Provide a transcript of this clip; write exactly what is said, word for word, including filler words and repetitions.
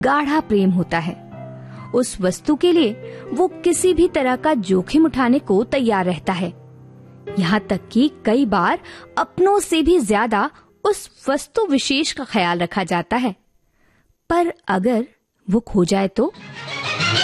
गाढ़ा प्रेम होता है। उस वस्तु के लिए वो किसी भी तरह का जोखिम उठाने को तैयार रहता है, यहाँ तक कि कई बार अपनों से भी ज्यादा उस वस्तु विशेष का ख्याल रखा जाता है। पर अगर वो खो जाए तो